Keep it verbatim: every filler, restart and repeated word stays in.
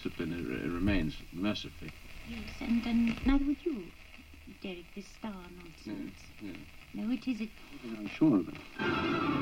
discipline it, it remains, mercifully. Yes, and, and neither would you, Derek, this star nonsense. Yeah, yeah. No, it isn't. I'm sure of it.